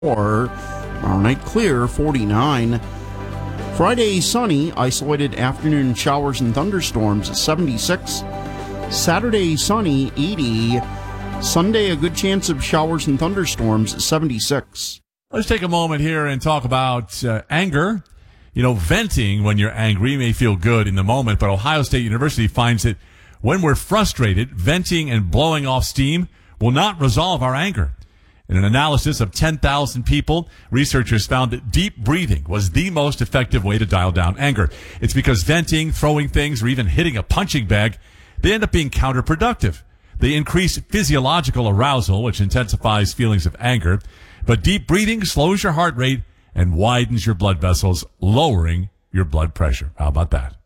Tomorrow night clear, 49. Friday sunny, isolated afternoon showers and thunderstorms, 76. Saturday sunny, 80. Sunday a good chance of showers and thunderstorms, 76. Let's take a moment here and talk about anger. You know, venting when you're angry may feel good in the moment, but Ohio State University finds that when we're frustrated, venting and blowing off steam will not resolve our anger. In an analysis of 10,000 people, researchers found that deep breathing was the most effective way to dial down anger. It's because venting, throwing things, or even hitting a punching bag, they end up being counterproductive. They increase physiological arousal, which intensifies feelings of anger. But deep breathing slows your heart rate and widens your blood vessels, lowering your blood pressure. How about that?